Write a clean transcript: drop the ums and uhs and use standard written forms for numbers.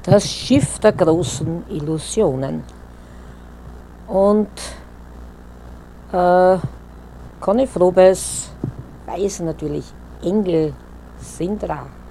Das Schiff der großen Illusionen. Und Conny Frobes weiß natürlich, Engel sind rar.